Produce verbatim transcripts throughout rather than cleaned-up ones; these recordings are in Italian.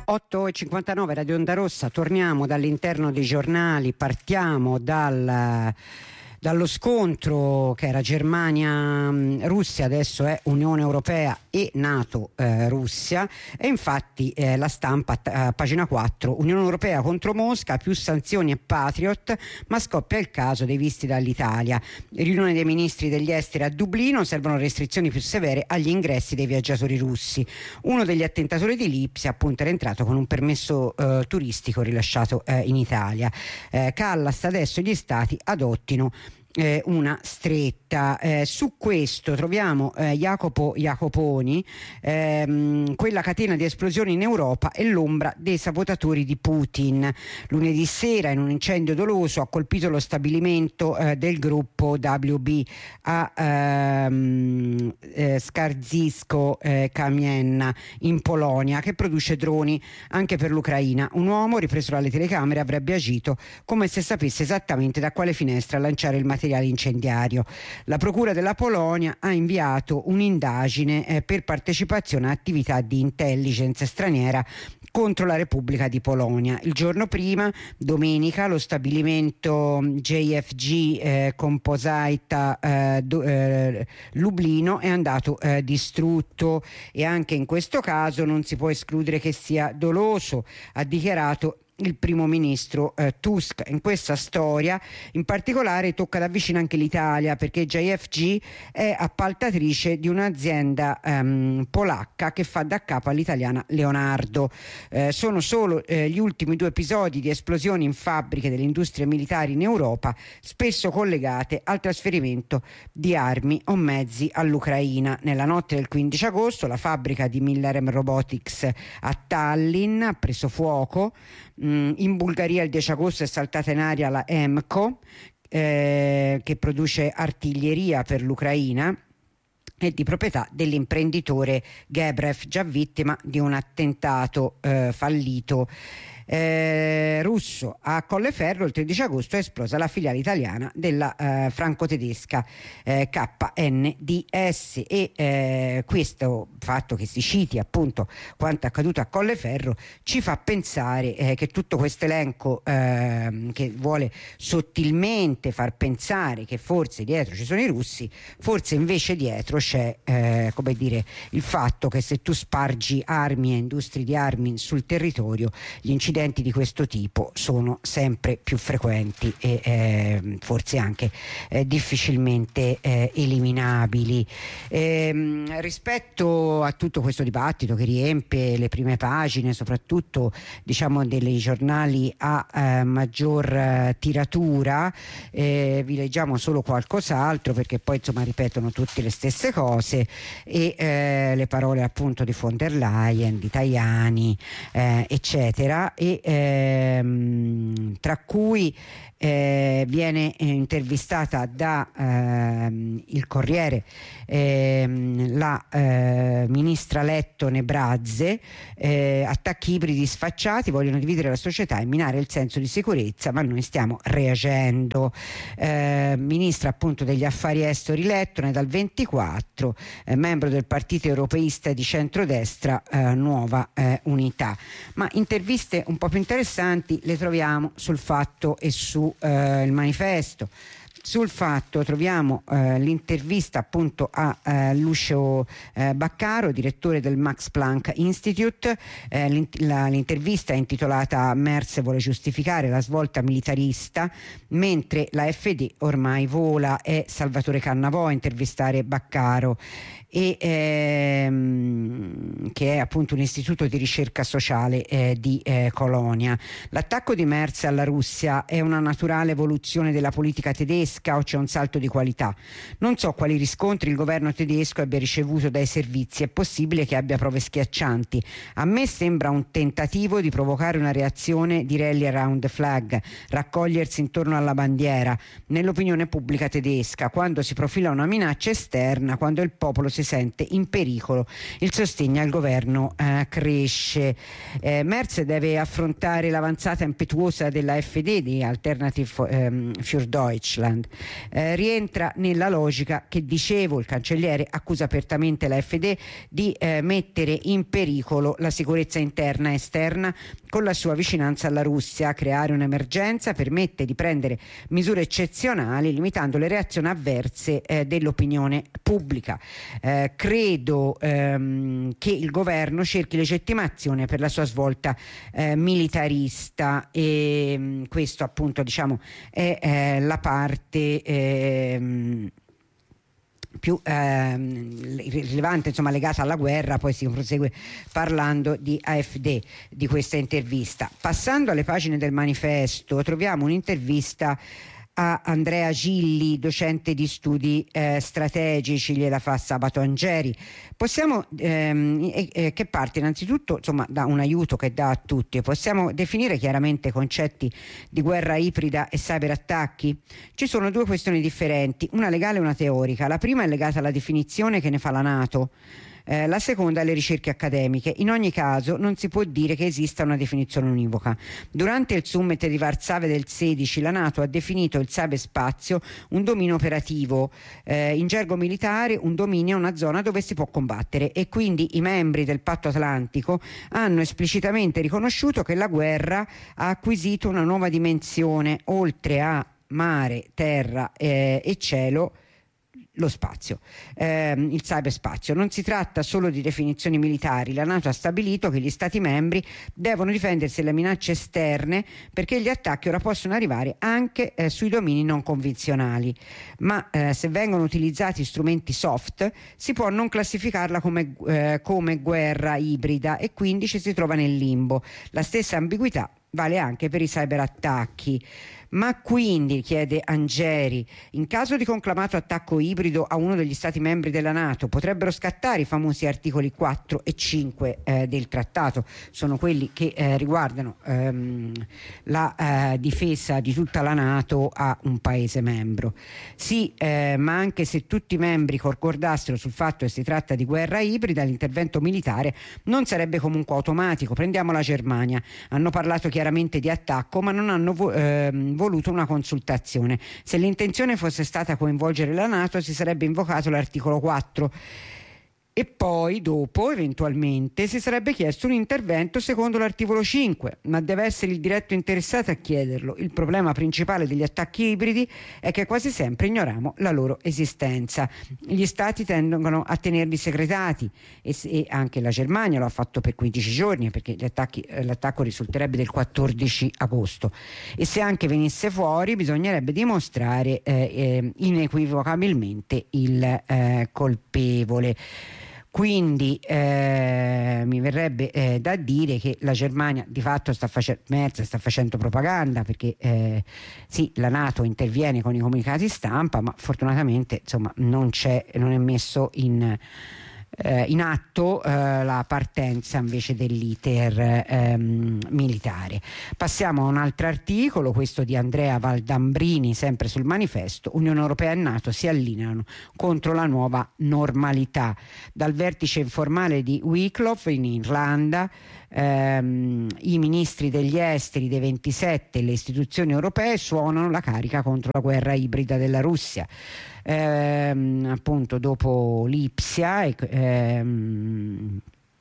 otto e cinquantanove Radio Onda Rossa, torniamo dall'interno dei giornali, partiamo dal, dallo scontro che era Germania-Russia, adesso è Unione Europea e NATO-Russia, eh, e infatti eh, la stampa, eh, pagina quattro, Unione Europea contro Mosca, più sanzioni e Patriot, ma scoppia il caso dei visti dall'Italia. Riunione dei ministri degli esteri a Dublino, servono restrizioni più severe agli ingressi dei viaggiatori russi. Uno degli attentatori di Lipsia appunto era entrato con un permesso eh, turistico rilasciato eh, in Italia. Eh, Callas, adesso gli stati adottino Eh, una stretta. Eh, su questo troviamo eh, Jacopo Jacoponi, ehm, quella catena di esplosioni in Europa è l'ombra dei sabotatori di Putin. Lunedì sera in un incendio doloso ha colpito lo stabilimento eh, del gruppo W B a ehm, eh, Skarżysko eh, Kamienna in Polonia, che produce droni anche per l'Ucraina. Un uomo, ripreso dalle telecamere, avrebbe agito come se sapesse esattamente da quale finestra lanciare il materiale incendiario. La Procura della Polonia ha inviato un'indagine eh, per partecipazione a attività di intelligence straniera contro la Repubblica di Polonia. Il giorno prima, domenica, lo stabilimento J F G eh, Composita eh, do, eh, Lublino è andato eh, distrutto, e anche in questo caso non si può escludere che sia doloso, ha dichiarato il primo ministro eh, Tusk. In questa storia in particolare tocca da vicino anche l'Italia, perché J F G è appaltatrice di un'azienda ehm, polacca che fa da capo all'italiana Leonardo. Eh, sono solo eh, gli ultimi due episodi di esplosioni in fabbriche delle industrie militari in Europa, spesso collegate al trasferimento di armi o mezzi all'Ucraina. Nella notte del quindici agosto la fabbrica di Millerem Robotics a Tallinn ha preso fuoco. In Bulgaria il dieci agosto è saltata in aria la Emco, eh, che produce artiglieria per l'Ucraina, è di proprietà dell'imprenditore Gebrev, già vittima di un attentato eh, fallito Eh, russo. A Colleferro il tredici agosto è esplosa la filiale italiana della eh, franco-tedesca eh, K N D S, e eh, questo fatto che si citi appunto quanto accaduto a Colleferro ci fa pensare eh, che tutto questo elenco eh, che vuole sottilmente far pensare che forse dietro ci sono i russi, forse invece dietro c'è eh, come dire il fatto che se tu spargi armi e industrie di armi sul territorio, gli incidenti di questo tipo sono sempre più frequenti e eh, forse anche eh, difficilmente eh, eliminabili. Ehm, rispetto a tutto questo dibattito che riempie le prime pagine, soprattutto diciamo dei giornali a eh, maggior eh, tiratura, eh, vi leggiamo solo qualcos'altro, perché poi insomma ripetono tutte le stesse cose, e eh, le parole appunto di von der Leyen, di Tajani, eh, eccetera, e ehm, tra cui eh, viene intervistata da ehm, il Corriere ehm, la eh, ministra Lettone Brazze. eh, attacchi ibridi sfacciati, vogliono dividere la società e minare il senso di sicurezza, ma noi stiamo reagendo. Eh, ministra appunto degli affari esteri Lettone dal ventiquattro, eh, membro del partito europeista di centrodestra eh, Nuova eh, Unità. Ma interviste un po' più interessanti le troviamo sul Fatto e su eh, il Manifesto. Sul Fatto troviamo eh, l'intervista appunto a eh, Lucio eh, Baccaro, direttore del Max Planck Institute. Eh, l'int- la, l'intervista è intitolata "Merz vuole giustificare la svolta militarista mentre la F D ormai vola". È Salvatore Cannavò a intervistare Baccaro, e ehm, che è appunto un istituto di ricerca sociale eh, di eh, Colonia. L'attacco di Merz alla Russia è una naturale evoluzione della politica tedesca o c'è un salto di qualità? Non so quali riscontri il governo tedesco abbia ricevuto dai servizi, è possibile che abbia prove schiaccianti. A me sembra un tentativo di provocare una reazione di rally around the flag, raccogliersi intorno alla bandiera nell'opinione pubblica tedesca, quando si profila una minaccia esterna, quando il popolo si sente in pericolo, il sostegno al governo eh, cresce. Eh, Merz deve affrontare l'avanzata impetuosa della F D, di Alternative ehm, für Deutschland, Russland. Eh, rientra nella logica che dicevo, il cancelliere accusa apertamente la F D di eh, mettere in pericolo la sicurezza interna e esterna con la sua vicinanza alla Russia. Creare un'emergenza permette di prendere misure eccezionali limitando le reazioni avverse eh, dell'opinione pubblica. Eh, credo ehm, che il governo cerchi legittimazione per la sua svolta eh, militarista e mh, questo appunto diciamo è eh, la parte ehm, più ehm, rilevante, insomma, legata alla guerra. Poi si prosegue parlando di A F D di questa intervista. Passando alle pagine del manifesto troviamo un'intervista a Andrea Gilli, docente di studi eh, strategici, gliela fa Sabato Angeri. Possiamo ehm, eh, che parte innanzitutto insomma da un aiuto che dà a tutti. Possiamo definire chiaramente i concetti di guerra ibrida e cyberattacchi? Ci sono due questioni differenti, una legale e una teorica. La prima è legata alla definizione che ne fa la NATO. Eh, la seconda alle ricerche accademiche. In ogni caso non si può dire che esista una definizione univoca. Durante il summit di Varsavia del sedici la NATO ha definito il cyberspazio un dominio operativo, eh, in gergo militare un dominio è una zona dove si può combattere, e quindi i membri del Patto Atlantico hanno esplicitamente riconosciuto che la guerra ha acquisito una nuova dimensione, oltre a mare, terra eh, e cielo, lo spazio, ehm, il cyberspazio. Non si tratta solo di definizioni militari. La NATO ha stabilito che gli Stati membri devono difendersi dalle minacce esterne, perché gli attacchi ora possono arrivare anche eh, sui domini non convenzionali, ma eh, se vengono utilizzati strumenti soft si può non classificarla come, eh, come guerra ibrida, e quindi ci si trova nel limbo. La stessa ambiguità vale anche per i cyberattacchi. Ma quindi, chiede Angeri, in caso di conclamato attacco ibrido a uno degli Stati membri della NATO potrebbero scattare i famosi articoli quattro e cinque eh, del trattato? Sono quelli che eh, riguardano ehm, la eh, difesa di tutta la NATO a un paese membro. Sì, eh, ma anche se tutti i membri concordassero sul fatto che si tratta di guerra ibrida, l'intervento militare non sarebbe comunque automatico. Prendiamo la Germania. Hanno parlato chiaramente di attacco, ma non hanno vo- ehm, voluto una consultazione. Se l'intenzione fosse stata coinvolgere la NATO, si sarebbe invocato l'articolo quattro e poi dopo eventualmente si sarebbe chiesto un intervento secondo l'articolo cinque, ma deve essere il diretto interessato a chiederlo. Il problema principale degli attacchi ibridi è che quasi sempre ignoriamo la loro esistenza. Gli stati tendono a tenerli segretati e, e anche la Germania lo ha fatto per quindici giorni, perché gli attacchi, l'attacco risulterebbe del quattordici agosto, e se anche venisse fuori bisognerebbe dimostrare eh, eh, inequivocabilmente il eh, colpevole. Quindi eh, mi verrebbe eh, da dire che la Germania di fatto sta, face- Merz sta facendo propaganda, perché eh, sì, la NATO interviene con i comunicati stampa, ma fortunatamente insomma non c'è, non è messo in Eh, in atto eh, la partenza invece dell'iter ehm, militare. Passiamo a un altro articolo, questo di Andrea Valdambrini, sempre sul manifesto. Unione Europea e NATO si allineano contro la nuova normalità. Dal vertice informale di Wicklow in Irlanda, ehm, i ministri degli esteri dei ventisette e le istituzioni europee suonano la carica contro la guerra ibrida della Russia. Ehm, appunto dopo Lipsia e, ehm,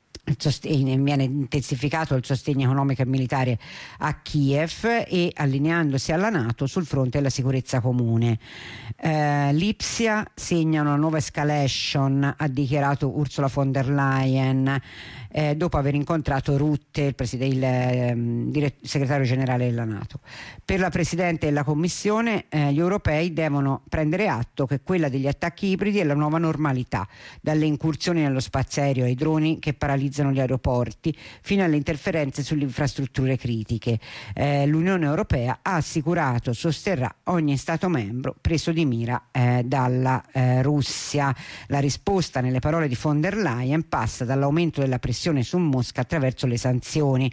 viene intensificato il sostegno economico e militare a Kiev e allineandosi alla NATO sul fronte della sicurezza comune. Eh, Lipsia segna una nuova escalation, ha dichiarato Ursula von der Leyen eh, dopo aver incontrato Rutte, il, preside, il eh, dirett- segretario generale della NATO. Per la Presidente della Commissione eh, gli europei devono prendere atto che quella degli attacchi ibridi è la nuova normalità, dalle incursioni nello spazio aereo ai droni che paralizzano gli aeroporti fino alle interferenze sulle infrastrutture critiche. Eh, L'Unione Europea ha assicurato sosterrà ogni Stato membro preso di mira eh, dalla eh, Russia. La risposta, nelle parole di von der Leyen, passa dall'aumento della pressione su Mosca attraverso le sanzioni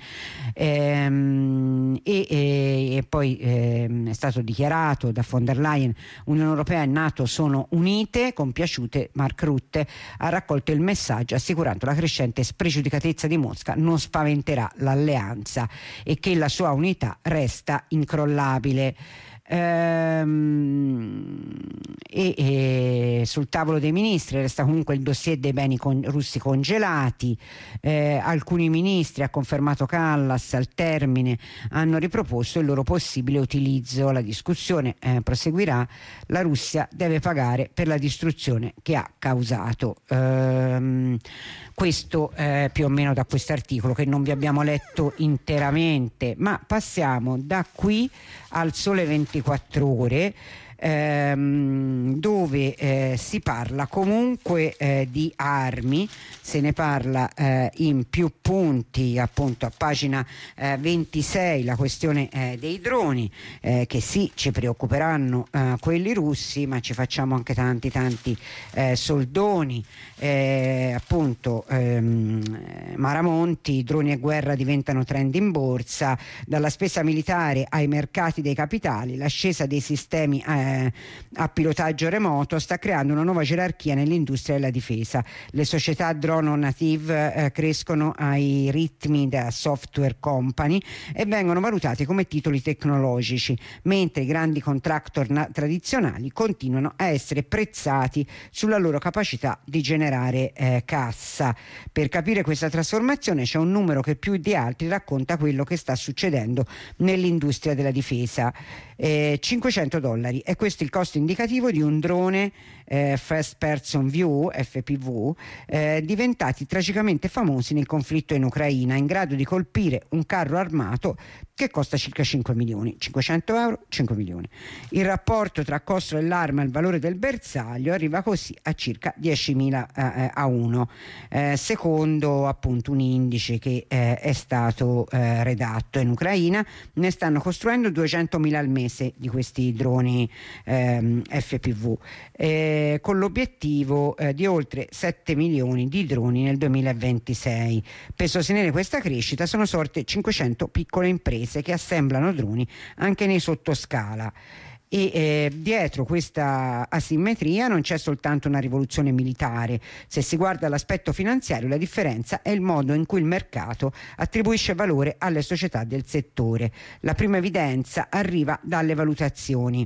ehm, e, e, e poi ehm, è stato dichiarato da von der Leyen: Unione Europea e NATO sono unite, compiaciute. Mark Rutte ha raccolto il messaggio assicurando la crescente spregiudicatezza di Mosca non spaventerà l'alleanza e che la sua unità resta incrollabile. Ehm, e, e sul tavolo dei ministri resta comunque il dossier dei beni con, russi congelati. Eh, alcuni ministri, ha confermato Callas, al termine hanno riproposto il loro possibile utilizzo. La discussione eh, proseguirà. La Russia deve pagare per la distruzione che ha causato. Ehm, questo eh, più o meno da questo articolo, che non vi abbiamo letto interamente, ma passiamo da qui al Sole ventiquattro Ore, ehm, dove eh, si parla comunque eh, di armi. Se ne parla eh, in più punti, appunto a pagina eh, ventisei, la questione eh, dei droni, eh, che sì, ci preoccuperanno eh, quelli russi, ma ci facciamo anche tanti tanti eh, soldoni. Eh, appunto ehm, Maramonti, i droni e guerra diventano trend in borsa, dalla spesa militare ai mercati dei capitali, l'ascesa dei sistemi eh, a pilotaggio remoto sta creando una nuova gerarchia nell'industria della difesa. Le società drone native eh, crescono ai ritmi da software company e vengono valutati come titoli tecnologici, mentre i grandi contractor na- tradizionali continuano a essere prezzati sulla loro capacità di generare eh, cassa. Per capire questa trasformazione c'è un numero che più di altri racconta quello che sta succedendo nell'industria della difesa. Eh, cinquecento dollari è questo il costo indicativo di un drone eh, First Person View F P V eh, diventati tragicamente famosi nel conflitto in Ucraina, in grado di colpire un carro armato che costa circa cinque milioni. cinquecento euro, cinque milioni. Il rapporto tra costo dell'arma e il valore del bersaglio arriva così a circa diecimila eh, a uno, eh, secondo appunto un indice che eh, è stato eh, redatto. In Ucraina ne stanno costruendo duecentomila al mese di questi droni ehm, F P V, eh, con l'obiettivo eh, di oltre sette milioni di droni nel duemilaventisei. Per sostenere questa crescita sono sorte cinquecento piccole imprese che assemblano droni anche nei sottoscala. E eh, dietro questa asimmetria non c'è soltanto una rivoluzione militare. Se si guarda l'aspetto finanziario, la differenza è il modo in cui il mercato attribuisce valore alle società del settore. La prima evidenza arriva dalle valutazioni.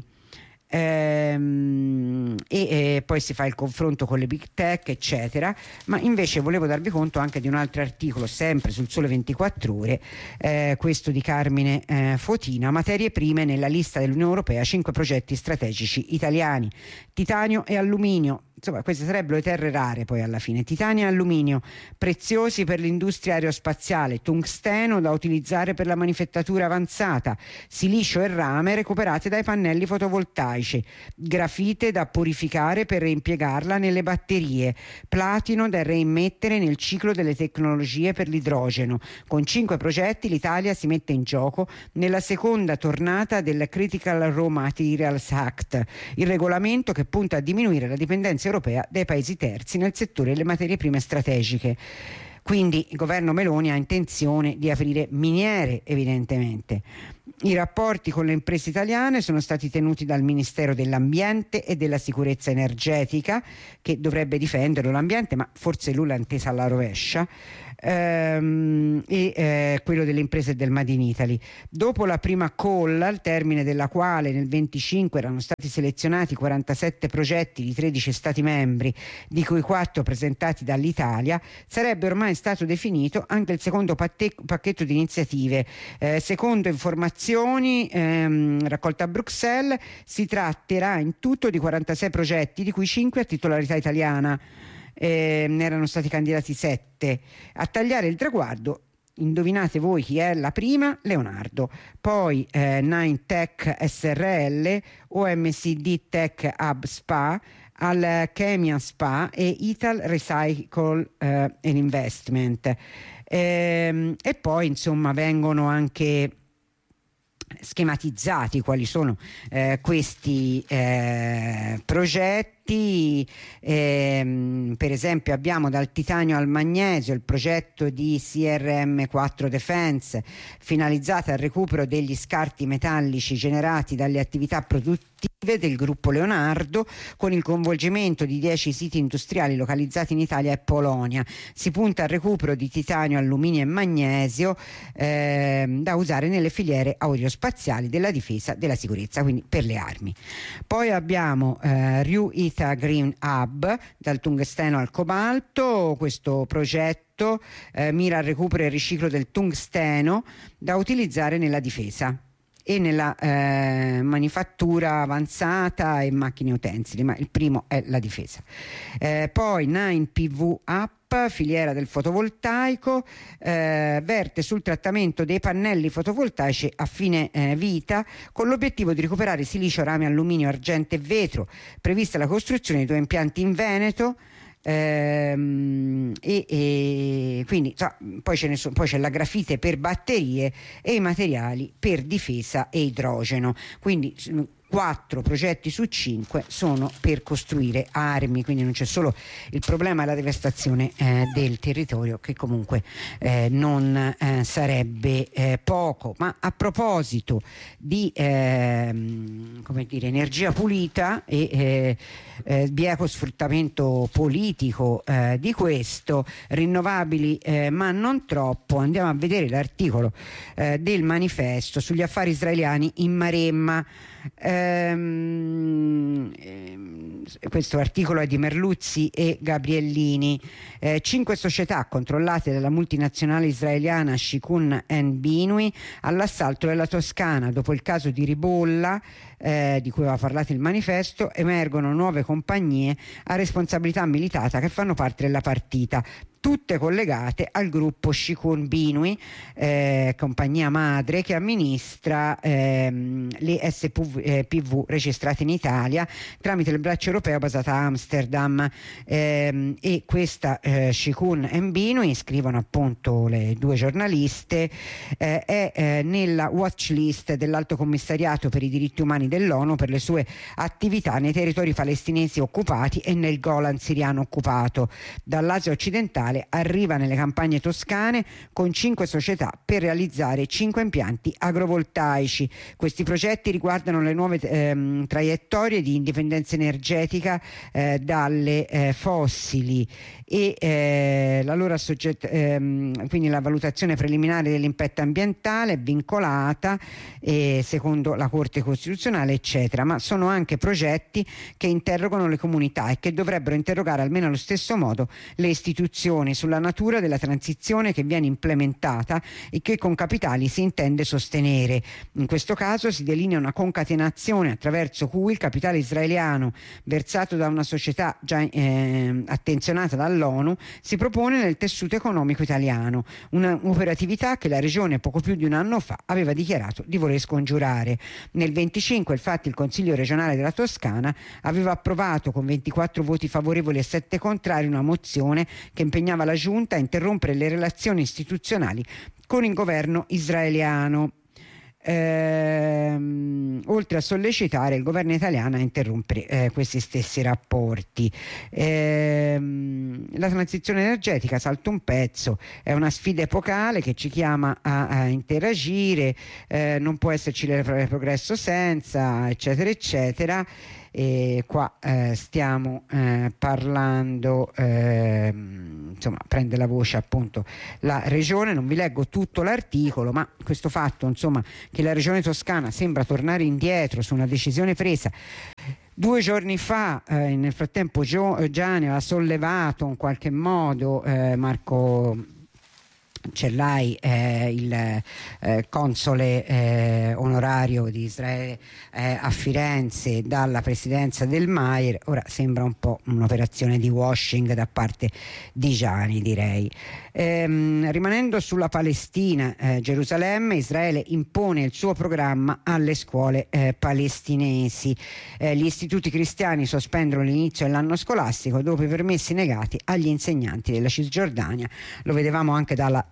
Ehm, e eh, poi si fa il confronto con le big tech, eccetera. Ma invece volevo darvi conto anche di un altro articolo, sempre sul Sole ventiquattro Ore, eh, questo di Carmine eh, Fotina: materie prime nella lista dell'Unione Europea, cinque progetti strategici italiani, titanio e alluminio. Insomma, queste sarebbero le terre rare poi alla fine. Titanio e alluminio, preziosi per l'industria aerospaziale, tungsteno da utilizzare per la manifatturatura avanzata, silicio e rame recuperate dai pannelli fotovoltaici, grafite da purificare per reimpiegarla nelle batterie, platino da reimmettere nel ciclo delle tecnologie per l'idrogeno. Con cinque progetti l'Italia si mette in gioco nella seconda tornata del Critical Raw Materials Act, il regolamento che punta a diminuire la dipendenza europea dai paesi terzi nel settore delle materie prime strategiche. Quindi il governo Meloni ha intenzione di aprire miniere, evidentemente. I rapporti con le imprese italiane sono stati tenuti dal Ministero dell'Ambiente e della Sicurezza Energetica, che dovrebbe difendere l'ambiente, ma forse lui l'ha intesa alla rovescia, ehm, e eh, quello delle imprese del Made in Italy. Dopo la prima call, al termine della quale nel venticinque erano stati selezionati quarantasette progetti di tredici Stati membri, di cui quattro presentati dall'Italia, sarebbe ormai stato definito anche il secondo patte- pacchetto di iniziative. Eh, secondo informazioni ehm, raccolte a Bruxelles, si tratterà in tutto di quarantasei progetti, di cui cinque a titolarità italiana. Eh, ne erano stati candidati sette. A tagliare il traguardo, indovinate voi chi è la prima? Leonardo. Poi eh, Nine Tech S R L, O M C D Tech Hub Spa, Alchemia Spa e Ital Recycle eh, and Investment. Ehm, e poi insomma vengono anche schematizzati quali sono eh, questi eh, progetti. progetti, ehm, per esempio abbiamo dal titanio al magnesio il progetto di C R M quattro Defense finalizzato al recupero degli scarti metallici generati dalle attività produttive del gruppo Leonardo, con il coinvolgimento di dieci siti industriali localizzati in Italia e Polonia. Si punta al recupero di titanio, alluminio e magnesio eh, da usare nelle filiere aerospaziali, della difesa, della sicurezza, quindi per le armi. Poi abbiamo eh, Ru-Ita Green Hub, dal tungsteno al cobalto. Questo progetto eh, mira al recupero e al riciclo del tungsteno da utilizzare nella difesa e nella eh, manifattura avanzata e macchine utensili, ma il primo è la difesa. Eh, poi nove P V Up, filiera del fotovoltaico, eh, verte sul trattamento dei pannelli fotovoltaici a fine eh, vita, con l'obiettivo di recuperare silicio, rame, alluminio, argento e vetro. Prevista la costruzione di due impianti in Veneto. Ehm, e, e quindi so, poi, ce ne so, poi c'è la grafite per batterie e i materiali per difesa e idrogeno, quindi quattro progetti su cinque sono per costruire armi, quindi non c'è solo il problema della devastazione eh, del territorio, che comunque eh, non eh, sarebbe eh, poco. Ma a proposito di eh, come dire, energia pulita e eh, eh, bieco sfruttamento politico eh, di questo, rinnovabili eh, ma non troppo, andiamo a vedere l'articolo eh, del Manifesto sugli affari israeliani in Maremma. Ehm, ehm, questo articolo è di Merluzzi e Gabriellini. Eh, cinque società controllate dalla multinazionale israeliana Shikun Binui all'assalto della Toscana. Dopo il caso di Ribolla, eh, di cui aveva parlato il Manifesto, emergono nuove compagnie a responsabilità militata che fanno parte della partita, tutte collegate al gruppo Shikun Binui, eh, compagnia madre che amministra ehm, le S P V registrate in Italia tramite il braccio europeo basato a Amsterdam. Ehm, e questa eh, Shikun Binui, scrivono appunto le due giornaliste, eh, è eh, nella watch list dell'Alto Commissariato per i diritti umani dell'ONU per le sue attività nei territori palestinesi occupati e nel Golan siriano occupato. Dall'Asia occidentale arriva nelle campagne toscane con cinque società per realizzare cinque impianti agrovoltaici. Questi progetti riguardano le nuove ehm, traiettorie di indipendenza energetica eh, dalle eh, fossili e eh, la loro sogget- ehm, quindi la valutazione preliminare dell'impatto ambientale è vincolata eh, secondo la Corte Costituzionale, eccetera, ma sono anche progetti che interrogano le comunità e che dovrebbero interrogare almeno allo stesso modo le istituzioni sulla natura della transizione che viene implementata e che con capitali si intende sostenere. In questo caso si delinea una concatenazione attraverso cui il capitale israeliano versato da una società già eh, attenzionata dall'ONU si propone nel tessuto economico italiano, un'operatività che la regione poco più di un anno fa aveva dichiarato di voler scongiurare. Nel venticinque infatti il Consiglio regionale della Toscana aveva approvato con ventiquattro voti favorevoli e sette contrari una mozione che impegnava la Giunta a interrompere le relazioni istituzionali con il governo israeliano, ehm, oltre a sollecitare il governo italiano a interrompere eh, questi stessi rapporti. Ehm, la transizione energetica, salto un pezzo, è una sfida epocale che ci chiama a, a interagire, eh, non può esserci progresso senza, eccetera eccetera. E qua eh, stiamo eh, parlando, eh, insomma prende la voce appunto la regione. Non vi leggo tutto l'articolo, ma questo fatto insomma che la regione toscana sembra tornare indietro su una decisione presa due giorni fa, eh, nel frattempo Gio, Gianni aveva sollevato in qualche modo eh, Marco Cellai, eh, il eh, console eh, onorario di Israele eh, a Firenze dalla presidenza del Maier. Ora sembra un po' un'operazione di washing da parte di Gianni, direi. Ehm, rimanendo sulla Palestina, eh, Gerusalemme, Israele impone il suo programma alle scuole eh, palestinesi. Eh, gli istituti cristiani sospendono l'inizio dell'anno scolastico dopo i permessi negati agli insegnanti della Cisgiordania. Lo vedevamo anche dalla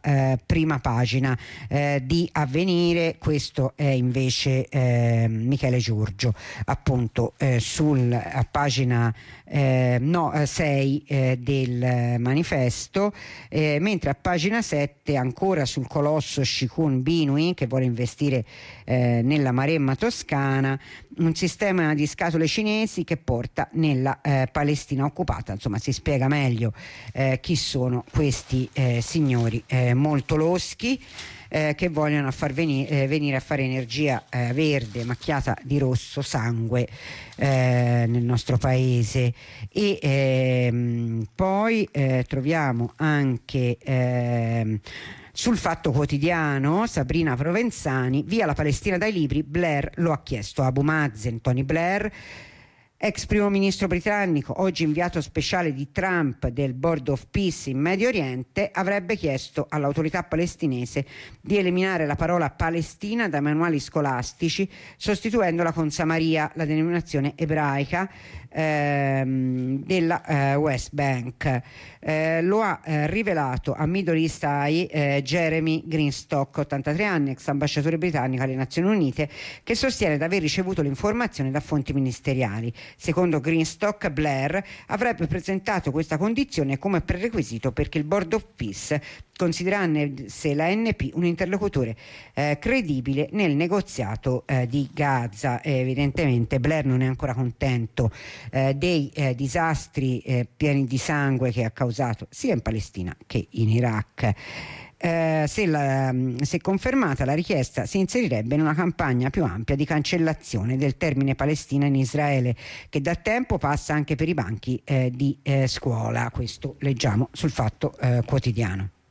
eh, prima pagina eh, di Avvenire. Questo è invece eh, Michele Giorgio, appunto eh, sul a pagina eh, no, sei eh, del Manifesto, eh, mentre a pagina sette ancora sul colosso Shikun Binui, che vuole investire eh, nella Maremma toscana, un sistema di scatole cinesi che porta nella eh, Palestina occupata. Insomma, si spiega meglio eh, chi sono questi eh, signori eh, molto loschi eh, che vogliono far veni- eh, venire a fare energia eh, verde macchiata di rosso sangue eh, nel nostro paese. E ehm, poi eh, troviamo anche ehm, sul Fatto Quotidiano Sabrina Provenzani: via la Palestina dai libri, Blair lo ha chiesto a Abu Mazen. Tony Blair, ex primo ministro britannico, oggi inviato speciale di Trump del Board of Peace in Medio Oriente, avrebbe chiesto all'autorità palestinese di eliminare la parola Palestina dai manuali scolastici, sostituendola con Samaria, la denominazione ebraica ehm, della eh, West Bank. Eh, lo ha eh, rivelato a Middle East Eye eh, Jeremy Greenstock, ottantatré anni, ex ambasciatore britannico alle Nazioni Unite, che sostiene di aver ricevuto l'informazione da fonti ministeriali. Secondo Greenstock, Blair avrebbe presentato questa condizione come prerequisito perché il Board of Peace considerasse la N P un interlocutore eh, credibile nel negoziato eh, di Gaza. Eh, evidentemente Blair non è ancora contento eh, dei eh, disastri eh, pieni di sangue che ha causato sia in Palestina che in Iraq. Eh, se, la, se confermata, la richiesta si inserirebbe in una campagna più ampia di cancellazione del termine Palestina in Israele, che da tempo passa anche per i banchi eh, di eh, scuola. Questo leggiamo sul Fatto eh, Quotidiano.